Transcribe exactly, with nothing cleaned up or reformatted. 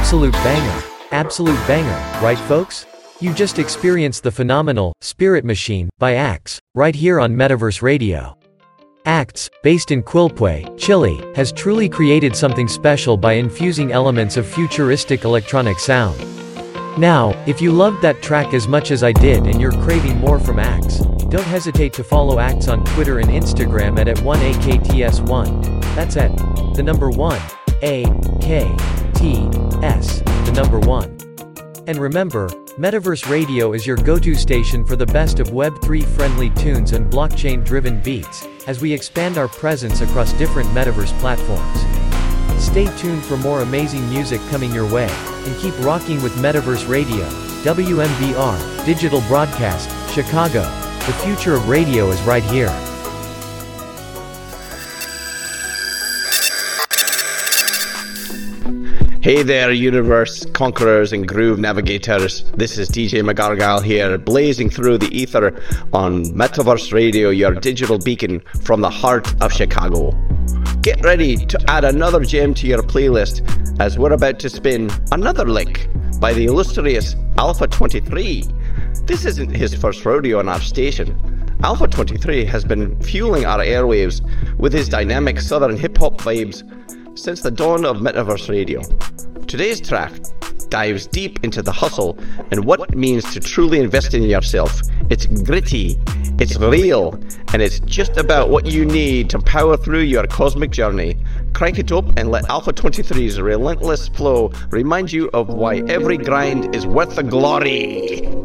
absolute banger. Absolute banger, right folks? You just experienced the phenomenal Spirit Machine by Axe, right here on Metaverse Radio. Axe, based in Quilpue, Chile, has truly created something special by infusing elements of futuristic electronic sound. Now, if you loved that track as much as I did and you're craving more from Axe, don't hesitate to follow Axe on Twitter and Instagram at at one A K T S one. That's at the number one, A K T S, the number one. And remember, Metaverse Radio is your go-to station for the best of Web three friendly tunes and blockchain-driven beats, as we expand our presence across different Metaverse platforms. Stay tuned for more amazing music coming your way, and keep rocking with Metaverse Radio, W M B R, Digital Broadcast, Chicago. The future of radio is right here. Hey there, universe conquerors and groove navigators. This is D J McGargyle here, blazing through the ether on Metaverse Radio, your digital beacon from the heart of Chicago. Get ready to add another gem to your playlist, as we're about to spin another lick by the illustrious Alpha twenty-three. This isn't his first rodeo on our station. Alpha twenty-three has been fueling our airwaves with his dynamic southern hip-hop vibes since the dawn of Metaverse Radio. Today's track dives deep into the hustle and what it means to truly invest in yourself. It's gritty, it's real, and it's just about what you need to power through your cosmic journey. Crank it up and let Alpha twenty-three's relentless flow remind you of why every grind is worth the glory.